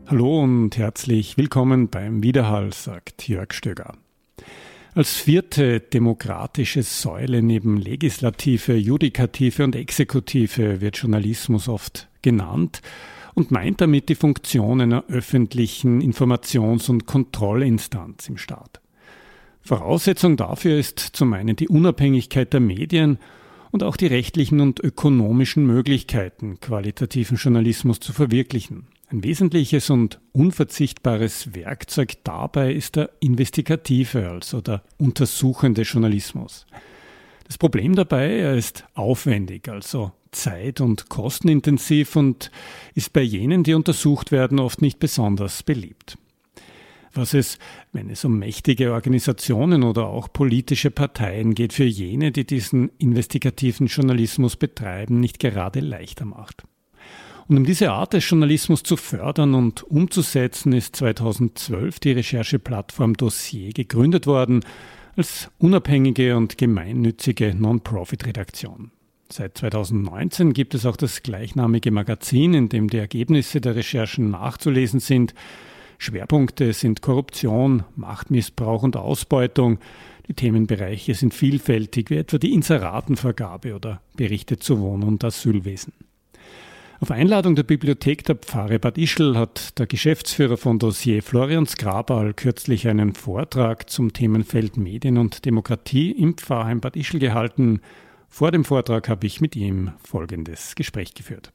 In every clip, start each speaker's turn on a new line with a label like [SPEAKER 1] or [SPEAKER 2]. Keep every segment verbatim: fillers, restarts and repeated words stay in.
[SPEAKER 1] Hallo und herzlich willkommen beim Widerhall, sagt Jörg Stöger. Als vierte demokratische Säule neben Legislative, Judikative und Exekutive wird Journalismus oft genannt und meint damit die Funktion einer öffentlichen Informations- und Kontrollinstanz im Staat. Voraussetzung dafür ist zum einen die Unabhängigkeit der Medien und auch die rechtlichen und ökonomischen Möglichkeiten, qualitativen Journalismus zu verwirklichen. Ein wesentliches und unverzichtbares Werkzeug dabei ist der investigative, also der untersuchende Journalismus. Das Problem dabei, er ist aufwendig, also zeit- und kostenintensiv und ist bei jenen, die untersucht werden, oft nicht besonders beliebt. Was es, wenn es um mächtige Organisationen oder auch politische Parteien geht, für jene, die diesen investigativen Journalismus betreiben, nicht gerade leichter macht. Und um diese Art des Journalismus zu fördern und umzusetzen, ist zweitausendzwölf die Rechercheplattform Dossier gegründet worden als unabhängige und gemeinnützige Non-Profit-Redaktion. Seit zweitausendneunzehn gibt es auch das gleichnamige Magazin, in dem die Ergebnisse der Recherchen nachzulesen sind. Schwerpunkte sind Korruption, Machtmissbrauch und Ausbeutung. Die Themenbereiche sind vielfältig, wie etwa die Inseratenvergabe oder Berichte zu Wohn- und Asylwesen. Auf Einladung der Bibliothek der Pfarre Bad Ischl hat der Geschäftsführer von Dossier, Florian Skrabal, kürzlich einen Vortrag zum Themenfeld Medien und Demokratie im Pfarrheim Bad Ischl gehalten. Vor dem Vortrag habe ich mit ihm folgendes Gespräch geführt.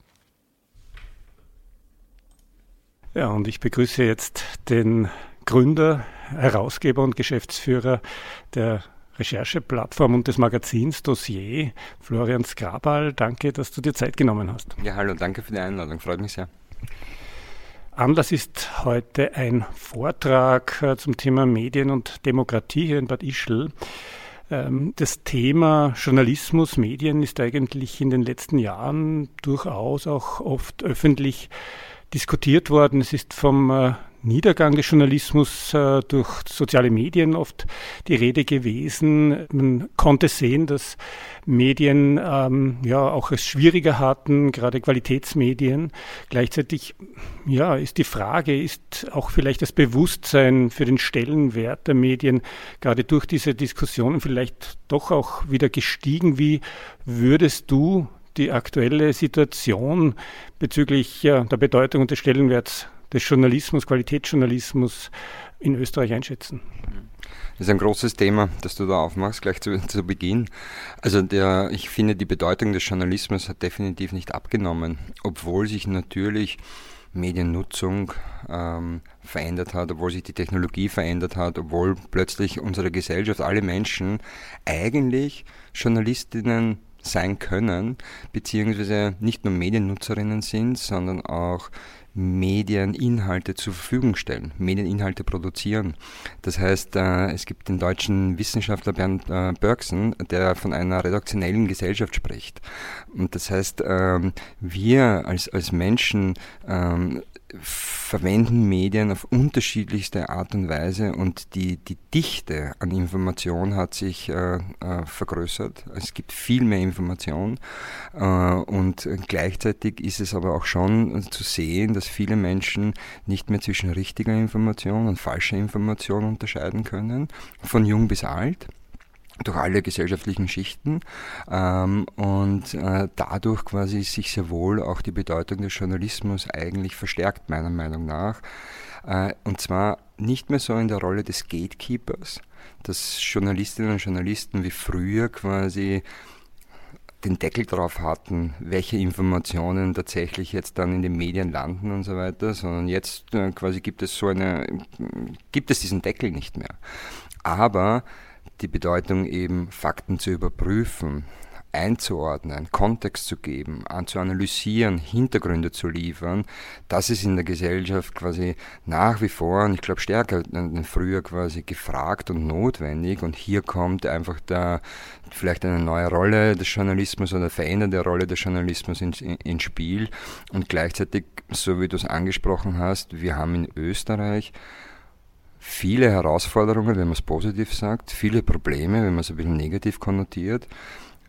[SPEAKER 1] Ja, und ich begrüße jetzt den Gründer, Herausgeber und Geschäftsführer der Rechercheplattform und des Magazins Dossier, Florian Skrabal. Danke, dass du dir Zeit genommen hast.
[SPEAKER 2] Ja, hallo, danke für die Einladung, freut mich sehr.
[SPEAKER 1] Anlass ist heute ein Vortrag zum Thema Medien und Demokratie hier in Bad Ischl. Das Thema Journalismus, Medien ist eigentlich in den letzten Jahren durchaus auch oft öffentlich diskutiert worden. Es ist vom Niedergang des Journalismus äh, durch soziale Medien oft die Rede gewesen. Man konnte sehen, dass Medien ähm, ja auch es schwieriger hatten, gerade Qualitätsmedien. Gleichzeitig ja, ist die Frage, ist auch vielleicht das Bewusstsein für den Stellenwert der Medien gerade durch diese Diskussionen vielleicht doch auch wieder gestiegen. Wie würdest du die aktuelle Situation bezüglich ja, der Bedeutung und des Stellenwerts des Journalismus, Qualitätsjournalismus in Österreich einschätzen?
[SPEAKER 2] Das ist ein großes Thema, das du da aufmachst, gleich zu, zu Beginn. Also der, ich finde, die Bedeutung des Journalismus hat definitiv nicht abgenommen, obwohl sich natürlich Mediennutzung ähm, verändert hat, obwohl sich die Technologie verändert hat, obwohl plötzlich unsere Gesellschaft, alle Menschen eigentlich Journalistinnen sein können, beziehungsweise nicht nur Mediennutzerinnen sind, sondern auch Medieninhalte zur Verfügung stellen, Medieninhalte produzieren. Das heißt, äh, es gibt den deutschen Wissenschaftler Bernd äh, Bergson, der von einer redaktionellen Gesellschaft spricht. Und das heißt, ähm, wir als, als Menschen ähm, verwenden Medien auf unterschiedlichste Art und Weise und die, die Dichte an Information hat sich äh, äh, vergrößert. Es gibt viel mehr Information äh, und gleichzeitig ist es aber auch schon zu sehen, dass viele Menschen nicht mehr zwischen richtiger Information und falscher Information unterscheiden können, von jung bis alt, durch alle gesellschaftlichen Schichten ähm, und äh, dadurch quasi sich sehr wohl auch die Bedeutung des Journalismus eigentlich verstärkt, meiner Meinung nach. Äh, und zwar nicht mehr so in der Rolle des Gatekeepers, dass Journalistinnen und Journalisten wie früher quasi den Deckel drauf hatten, welche Informationen tatsächlich jetzt dann in den Medien landen und so weiter, sondern jetzt äh, quasi gibt es so eine, gibt es diesen Deckel nicht mehr. Aber die Bedeutung eben, Fakten zu überprüfen, einzuordnen, Kontext zu geben, zu analysieren, Hintergründe zu liefern, das ist in der Gesellschaft quasi nach wie vor, und ich glaube stärker als früher quasi gefragt und notwendig. Und hier kommt einfach da vielleicht eine neue Rolle des Journalismus oder veränderte Rolle des Journalismus ins, ins Spiel. Und gleichzeitig, so wie du es angesprochen hast, wir haben in Österreich viele Herausforderungen, wenn man es positiv sagt, viele Probleme, wenn man es ein bisschen negativ konnotiert,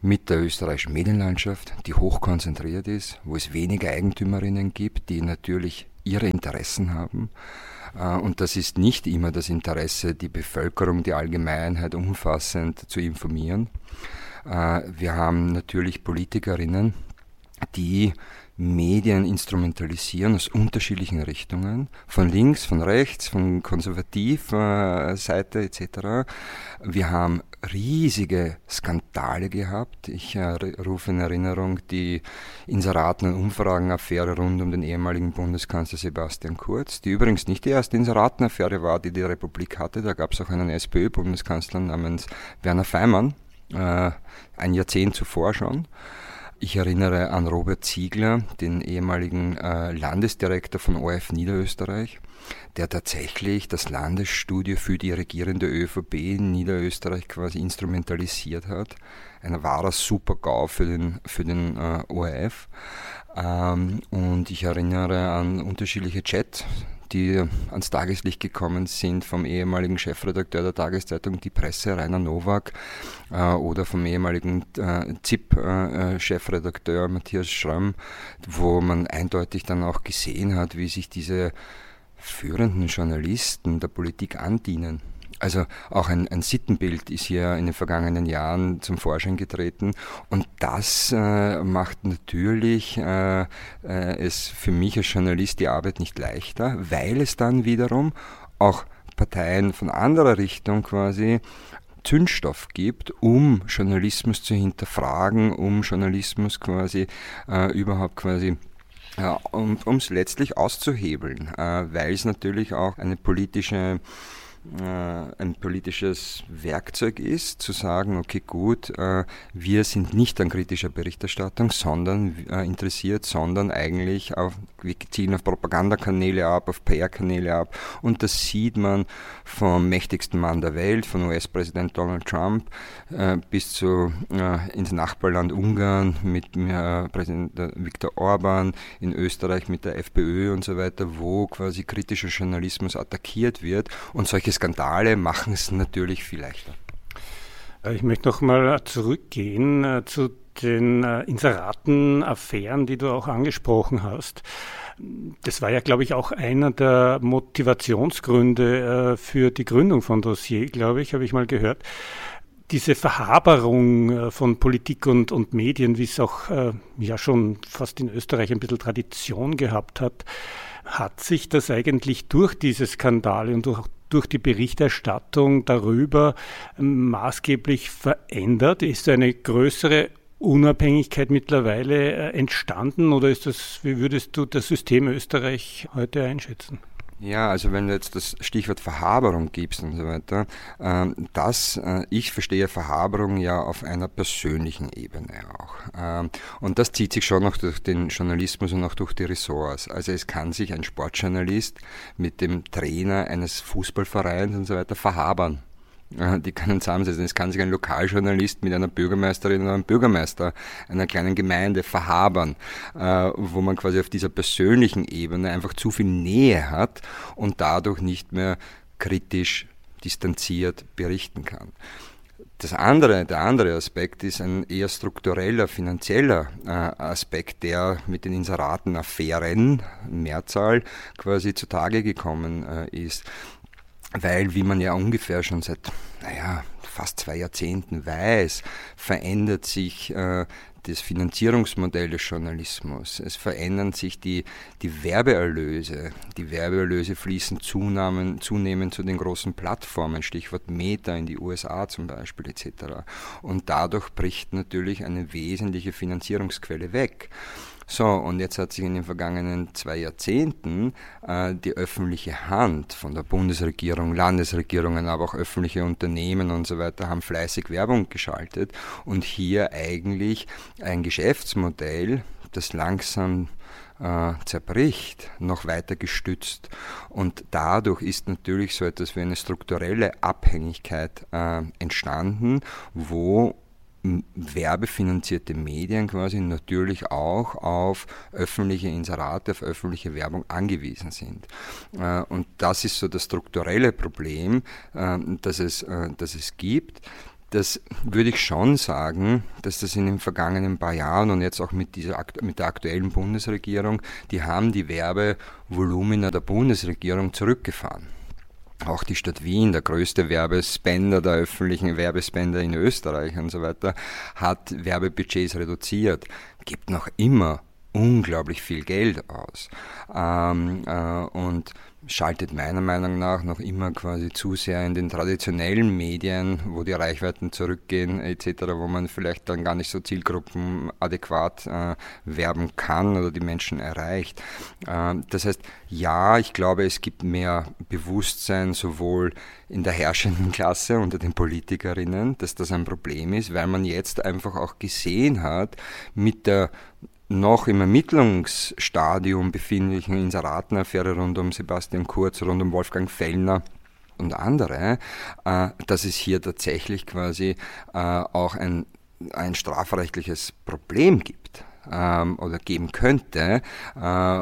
[SPEAKER 2] mit der österreichischen Medienlandschaft, die hochkonzentriert ist, wo es wenige Eigentümerinnen gibt, die natürlich ihre Interessen haben. Und das ist nicht immer das Interesse, die Bevölkerung, die Allgemeinheit umfassend zu informieren. Wir haben natürlich Politikerinnen, die Medien instrumentalisieren aus unterschiedlichen Richtungen, von links, von rechts, von konservativer Seite et cetera. Wir haben riesige Skandale gehabt. Ich äh, rufe in Erinnerung die Inseraten- und Umfragenaffäre rund um den ehemaligen Bundeskanzler Sebastian Kurz, die übrigens nicht die erste Inseratenaffäre war, die die Republik hatte. Da gab es auch einen SPÖ-Bundeskanzler namens Werner Feimann, äh, ein Jahrzehnt zuvor schon. Ich erinnere an Robert Ziegler, den ehemaligen äh, Landesdirektor von O R F Niederösterreich, der tatsächlich das Landesstudio für die regierende ÖVP in Niederösterreich quasi instrumentalisiert hat. Ein wahrer Super-GAU für den, für den äh, O R F. Ähm, und ich erinnere an unterschiedliche Chats, die ans Tageslicht gekommen sind vom ehemaligen Chefredakteur der Tageszeitung Die Presse, Rainer Nowak, äh, oder vom ehemaligen äh, Z I P-Chefredakteur äh, Matthias Schramm, wo man eindeutig dann auch gesehen hat, wie sich diese führenden Journalisten der Politik andienen. Also auch ein, ein Sittenbild ist hier in den vergangenen Jahren zum Vorschein getreten, und das äh, macht natürlich äh, äh, es für mich als Journalist die Arbeit nicht leichter, weil es dann wiederum auch Parteien von anderer Richtung quasi Zündstoff gibt, um Journalismus zu hinterfragen, um Journalismus quasi äh, überhaupt quasi ja, und um es letztlich auszuhebeln, äh, weil es natürlich auch eine politische ein politisches Werkzeug ist, zu sagen, okay gut, wir sind nicht an kritischer Berichterstattung sondern interessiert, sondern eigentlich auf, wir zielen auf Propagandakanäle ab, auf P R-Kanäle ab, und das sieht man vom mächtigsten Mann der Welt, von U S-Präsident Donald Trump bis zu ins Nachbarland Ungarn mit Präsident Viktor Orban, in Österreich mit der FPÖ und so weiter, wo quasi kritischer Journalismus attackiert wird, und solche Skandale machen es natürlich viel leichter.
[SPEAKER 1] Ich möchte noch mal zurückgehen äh, zu den äh, Inseraten-Affären, die du auch angesprochen hast. Das war ja, glaube ich, auch einer der Motivationsgründe äh, für die Gründung von Dossier, glaube ich, habe ich mal gehört. Diese Verhaberung äh, von Politik und, und Medien, wie es auch äh, ja schon fast in Österreich ein bisschen Tradition gehabt hat, hat sich das eigentlich durch diese Skandale und durch durch die Berichterstattung darüber maßgeblich verändert? Ist eine größere Unabhängigkeit mittlerweile entstanden, oder ist das, wie würdest du das System Österreich heute einschätzen?
[SPEAKER 2] Ja, also wenn du jetzt das Stichwort Verhaberung gibst und so weiter, ähm, das, äh, ich verstehe Verhaberung ja auf einer persönlichen Ebene auch. Ähm, und das zieht sich schon noch durch den Journalismus und auch durch die Ressorts. Also es kann sich ein Sportjournalist mit dem Trainer eines Fußballvereins und so weiter verhabern. Die können zusammensetzen. Es kann sich ein Lokaljournalist mit einer Bürgermeisterin oder einem Bürgermeister einer kleinen Gemeinde verhabern, wo man quasi auf dieser persönlichen Ebene einfach zu viel Nähe hat und dadurch nicht mehr kritisch, distanziert berichten kann. Das andere, der andere Aspekt ist ein eher struktureller, finanzieller äh, Aspekt, der mit den Inseratenaffären, Mehrzahl, quasi zutage gekommen äh, ist. Weil, wie man ja ungefähr schon seit, naja, fast zwei Jahrzehnten weiß, verändert sich äh, das Finanzierungsmodell des Journalismus. Es verändern sich die, die Werbeerlöse. Die Werbeerlöse fließen zunahmen, zunehmend zu den großen Plattformen, Stichwort Meta in die U S A zum Beispiel et cetera. Und dadurch bricht natürlich eine wesentliche Finanzierungsquelle weg. So, und jetzt hat sich in den vergangenen zwei Jahrzehnten äh, die öffentliche Hand von der Bundesregierung, Landesregierungen, aber auch öffentliche Unternehmen und so weiter haben fleißig Werbung geschaltet und hier eigentlich ein Geschäftsmodell, das langsam äh, zerbricht, noch weiter gestützt. Und dadurch ist natürlich so etwas wie eine strukturelle Abhängigkeit äh, entstanden, wo werbefinanzierte Medien quasi natürlich auch auf öffentliche Inserate, auf öffentliche Werbung angewiesen sind. Und das ist so das strukturelle Problem, das es, das es gibt. das würde ich schon sagen, dass das in den vergangenen paar Jahren und jetzt auch mit, dieser, mit der aktuellen Bundesregierung, die haben die Werbevolumina der Bundesregierung zurückgefahren. Auch die Stadt Wien, der größte Werbespender der öffentlichen Werbespender in Österreich und so weiter, hat Werbebudgets reduziert, gibt noch immer unglaublich viel Geld aus ähm, äh, und schaltet meiner Meinung nach noch immer quasi zu sehr in den traditionellen Medien, wo die Reichweiten zurückgehen et cetera, wo man vielleicht dann gar nicht so zielgruppenadäquat äh, werben kann oder die Menschen erreicht. Äh, das heißt, ja, ich glaube, es gibt mehr Bewusstsein sowohl in der herrschenden Klasse unter den Politikerinnen, dass das ein Problem ist, weil man jetzt einfach auch gesehen hat, mit der noch im Ermittlungsstadium befindlichen Inseratenaffäre rund um Sebastian Kurz, rund um Wolfgang Fellner und andere, äh, dass es hier tatsächlich quasi äh, auch ein, ein strafrechtliches Problem gibt. Ähm, oder geben könnte, äh,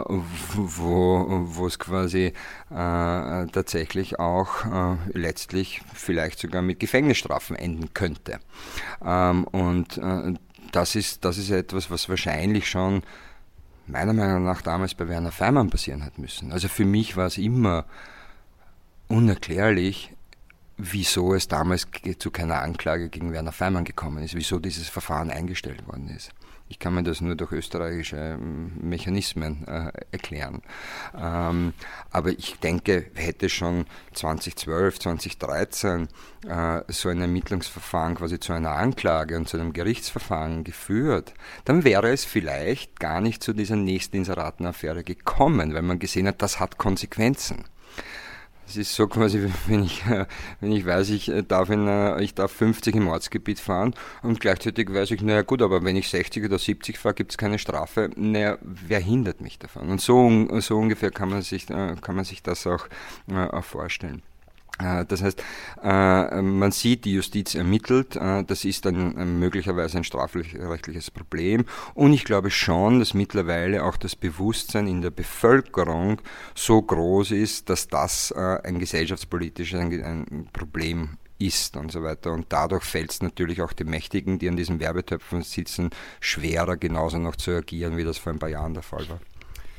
[SPEAKER 2] wo, wo es quasi äh, tatsächlich auch äh, letztlich vielleicht sogar mit Gefängnisstrafen enden könnte. Ähm, und äh, Das ist, das ist etwas, was wahrscheinlich schon meiner Meinung nach damals bei Werner Feimann passieren hat müssen. Also für mich war es immer unerklärlich, wieso es damals zu keiner Anklage gegen Werner Feimann gekommen ist, wieso dieses Verfahren eingestellt worden ist. Ich kann mir das nur durch österreichische Mechanismen äh, erklären. Ähm, aber ich denke, hätte schon zweitausendzwölf, zweitausenddreizehn äh, so ein Ermittlungsverfahren quasi zu einer Anklage und zu einem Gerichtsverfahren geführt, dann wäre es vielleicht gar nicht zu dieser nächsten Inseratenaffäre gekommen, weil man gesehen hat, das hat Konsequenzen. Es ist so quasi, wenn ich, wenn ich weiß, ich darf, in, ich darf fünfzig im Ortsgebiet fahren und gleichzeitig weiß ich, naja gut, aber wenn ich sechzig oder siebzig fahre, gibt es keine Strafe. Naja, wer hindert mich davon? Und so, so ungefähr kann man sich, kann man sich das auch, auch vorstellen. Das heißt, man sieht, die Justiz ermittelt, das ist dann möglicherweise ein strafrechtliches Problem und ich glaube schon, dass mittlerweile auch das Bewusstsein in der Bevölkerung so groß ist, dass das ein gesellschaftspolitisches ein Problem ist und so weiter und dadurch fällt es natürlich auch den Mächtigen, die an diesen Werbetöpfen sitzen, schwerer genauso noch zu agieren, wie das vor ein paar Jahren der Fall war.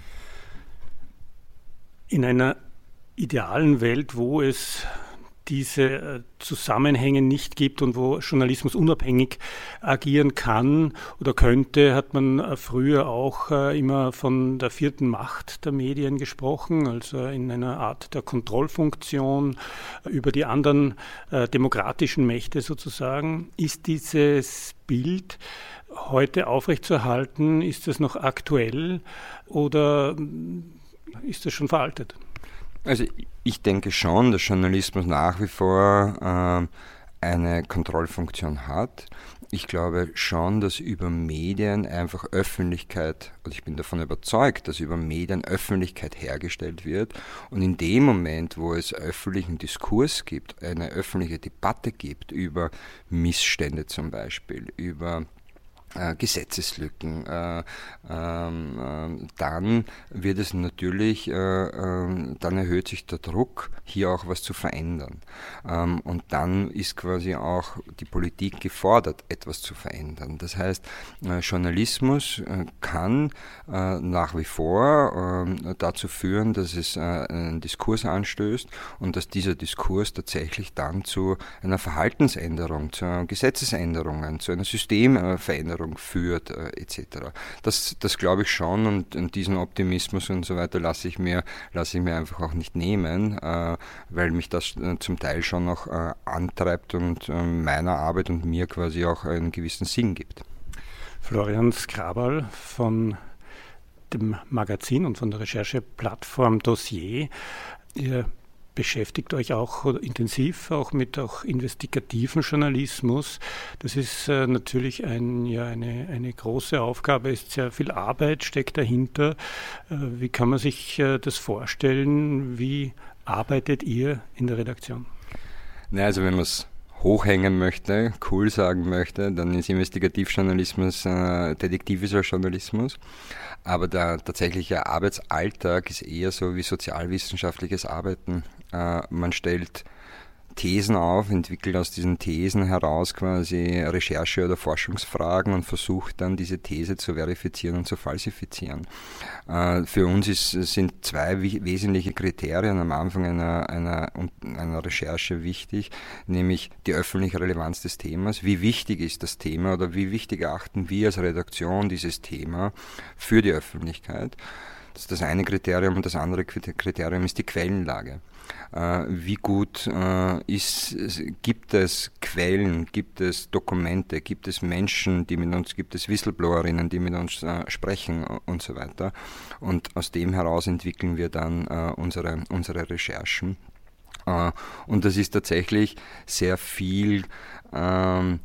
[SPEAKER 1] In einer idealen Welt, wo es diese Zusammenhänge nicht gibt und wo Journalismus unabhängig agieren kann oder könnte, hat man früher auch immer von der vierten Macht der Medien gesprochen, also in einer Art der Kontrollfunktion über die anderen äh, demokratischen Mächte sozusagen. Ist dieses Bild heute aufrechtzuerhalten? Ist das noch aktuell oder ist das schon veraltet?
[SPEAKER 2] Also ich denke schon, dass Journalismus nach wie vor äh, eine Kontrollfunktion hat. Ich glaube schon, dass über Medien einfach Öffentlichkeit, und ich bin davon überzeugt, dass über Medien Öffentlichkeit hergestellt wird. Und in dem Moment, wo es öffentlichen Diskurs gibt, eine öffentliche Debatte gibt über Missstände zum Beispiel, über Äh, Gesetzeslücken, äh, ähm, äh, dann wird es natürlich, äh, äh, dann erhöht sich der Druck, hier auch was zu verändern. Ähm, und dann ist quasi auch die Politik gefordert, etwas zu verändern. Das heißt, äh, Journalismus äh, kann äh, nach wie vor äh, dazu führen, dass es äh, einen Diskurs anstößt und dass dieser Diskurs tatsächlich dann zu einer Verhaltensänderung, zu Gesetzesänderungen, zu einer Systemveränderung führt, äh, et cetera. Das, das glaube ich schon und, und diesen Optimismus und so weiter lasse ich mir, lasse ich mir einfach auch nicht nehmen, äh, weil mich das äh, zum Teil schon noch äh, antreibt und äh, meiner Arbeit und mir quasi auch einen gewissen Sinn gibt.
[SPEAKER 1] Florian Skraberl von dem Magazin und von der Rechercheplattform Dossier. Ihr beschäftigt euch auch intensiv auch mit auch investigativen Journalismus. Das ist äh, natürlich ein, ja, eine, eine große Aufgabe, ist sehr viel Arbeit steckt dahinter. Äh, wie kann man sich äh, das vorstellen? Wie arbeitet ihr in der Redaktion?
[SPEAKER 2] Na, also wenn man es hochhängen möchte, cool sagen möchte, dann ist Investigativjournalismus äh, detektivischer Journalismus. Aber der tatsächliche Arbeitsalltag ist eher so wie sozialwissenschaftliches Arbeiten. Äh, man stellt Thesen auf, entwickelt aus diesen Thesen heraus quasi Recherche- oder Forschungsfragen und versucht dann diese These zu verifizieren und zu falsifizieren. Äh, für uns ist, sind zwei w- wesentliche Kriterien am Anfang einer, einer, einer Recherche wichtig, nämlich die öffentliche Relevanz des Themas. Wie wichtig ist das Thema oder wie wichtig erachten wir als Redaktion dieses Thema für die Öffentlichkeit? Das ist das eine Kriterium, und das andere Kriterium ist die Quellenlage. Äh, wie gut äh, ist, gibt es Quellen, gibt es Dokumente, gibt es Menschen, die mit uns, gibt es Whistleblowerinnen, die mit uns äh, sprechen und so weiter. Und aus dem heraus entwickeln wir dann äh, unsere, unsere Recherchen. Äh, und das ist tatsächlich sehr viel ähm,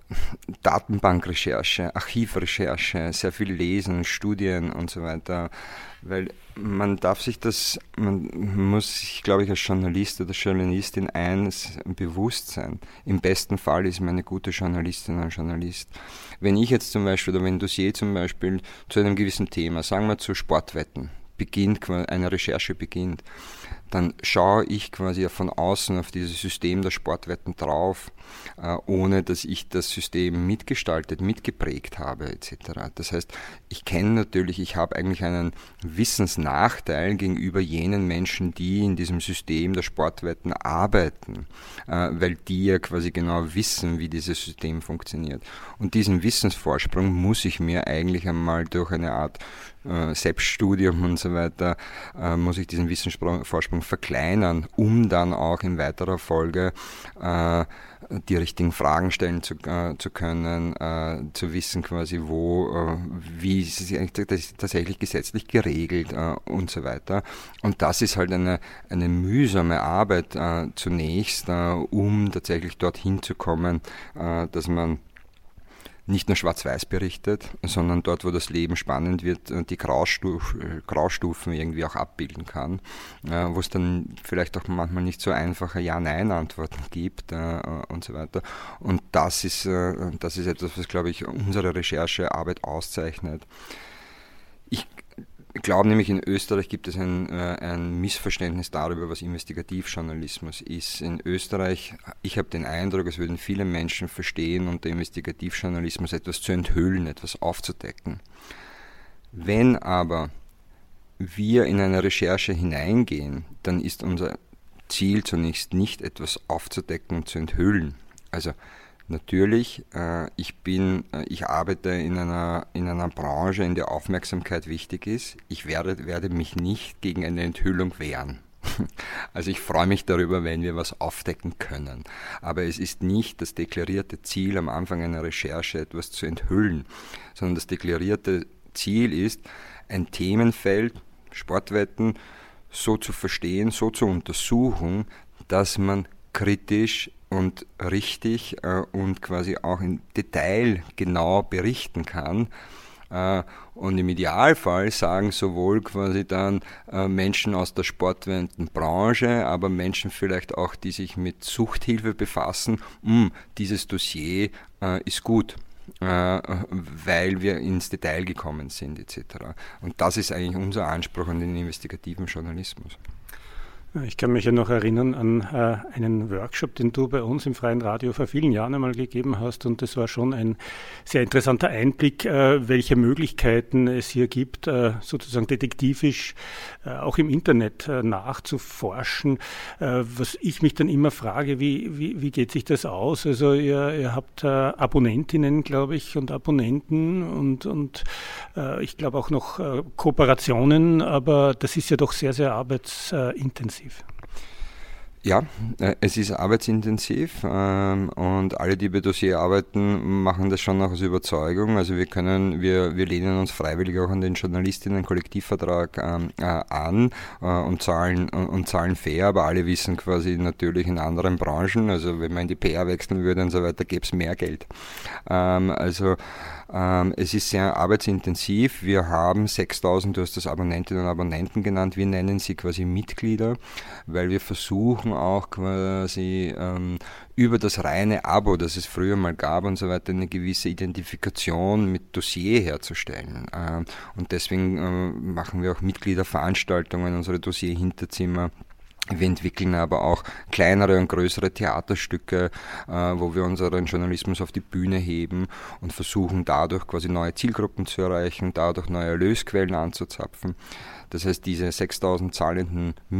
[SPEAKER 2] Datenbankrecherche, Archivrecherche, sehr viel Lesen, Studien und so weiter, weil man darf sich das, man muss sich, glaube ich, als Journalist oder Journalistin eines bewusst sein. Im besten Fall ist man eine gute Journalistin oder Journalist. Wenn ich jetzt zum Beispiel, oder wenn ein Dossier zum Beispiel zu einem gewissen Thema, sagen wir zu Sportwetten, beginnt, eine Recherche beginnt, dann schaue ich quasi von außen auf dieses System der Sportwetten drauf, äh, ohne dass ich das System mitgestaltet, mitgeprägt habe et cetera. Das heißt, ich kenne natürlich, ich habe eigentlich einen Wissensnachteil gegenüber jenen Menschen, die in diesem System der Sportwetten arbeiten, äh, weil die ja quasi genau wissen, wie dieses System funktioniert. Und diesen Wissensvorsprung muss ich mir eigentlich einmal durch eine Art äh, Selbststudium und so weiter, äh, muss ich diesen Wissensvorsprung verkleinern, um dann auch in weiterer Folge äh, die richtigen Fragen stellen zu, äh, zu können, äh, zu wissen quasi, wo, äh, wie ist es tatsächlich gesetzlich geregelt äh, und so weiter. Und das ist halt eine, eine mühsame Arbeit äh, zunächst, äh, um tatsächlich dorthin zu kommen, äh, dass man nicht nur schwarz-weiß berichtet, sondern dort, wo das Leben spannend wird, die Graustuf, Graustufen irgendwie auch abbilden kann, äh, wo es dann vielleicht auch manchmal nicht so einfache Ja-Nein-Antworten gibt äh, und so weiter. Und das ist, äh, das ist etwas, was, glaube ich, unsere Recherchearbeit auszeichnet. Ich Ich glaube nämlich, in Österreich gibt es ein, äh, ein Missverständnis darüber, was Investigativjournalismus ist. In Österreich, ich habe den Eindruck, es würden viele Menschen verstehen, unter Investigativjournalismus etwas zu enthüllen, etwas aufzudecken. Wenn aber wir in eine Recherche hineingehen, dann ist unser Ziel zunächst nicht, etwas aufzudecken und zu enthüllen. Also natürlich, äh, ich bin, äh, ich arbeite in einer, in einer Branche, in der Aufmerksamkeit wichtig ist. Ich werde, werde mich nicht gegen eine Enthüllung wehren. Also ich freue mich darüber, wenn wir was aufdecken können. Aber es ist nicht das deklarierte Ziel, am Anfang einer Recherche etwas zu enthüllen, sondern das deklarierte Ziel ist, ein Themenfeld, Sportwetten, so zu verstehen, so zu untersuchen, dass man kritisch und richtig äh, und quasi auch im Detail genau berichten kann. Äh, und im Idealfall sagen sowohl quasi dann äh, Menschen aus der Sportwettenbranche, aber Menschen vielleicht auch, die sich mit Suchthilfe befassen, mh, dieses Dossier äh, ist gut, äh, weil wir ins Detail gekommen sind et cetera. Und das ist eigentlich unser Anspruch an den investigativen Journalismus.
[SPEAKER 1] Ich kann mich ja noch erinnern an äh, einen Workshop, den du bei uns im Freien Radio vor vielen Jahren einmal gegeben hast, und das war schon ein sehr interessanter Einblick, äh, welche Möglichkeiten es hier gibt, äh, sozusagen detektivisch äh, auch im Internet äh, nachzuforschen. Äh, was ich mich dann immer frage, wie, wie, wie geht sich das aus? Also ihr, ihr habt äh, Abonnentinnen, glaube ich, und Abonnenten und, und äh, ich glaube auch noch äh, Kooperationen, aber das ist ja doch sehr, sehr arbeitsintensiv.
[SPEAKER 2] Ja, es ist arbeitsintensiv ähm, und alle, die bei Dossier arbeiten, machen das schon auch aus Überzeugung. Also wir können, wir, wir lehnen uns freiwillig auch an den Journalistinnen-Kollektivvertrag ähm, äh, an äh, und zahlen und, und zahlen fair, aber alle wissen quasi natürlich in anderen Branchen, also wenn man in die P R wechseln würde und so weiter, gäbe es mehr Geld. Ähm, also Ähm, es ist sehr arbeitsintensiv. Wir haben sechstausend, du hast das Abonnentinnen und Abonnenten genannt, wir nennen sie quasi Mitglieder, weil wir versuchen auch quasi ähm, über das reine Abo, das es früher mal gab und so weiter, eine gewisse Identifikation mit Dossier herzustellen. Ähm, und deswegen äh, machen wir auch Mitgliederveranstaltungen, unsere Dossier-Hinterzimmer. Wir entwickeln aber auch kleinere und größere Theaterstücke, äh, wo wir unseren Journalismus auf die Bühne heben und versuchen dadurch quasi neue Zielgruppen zu erreichen, dadurch neue Erlösquellen anzuzapfen. Das heißt, diese sechstausend zahlenden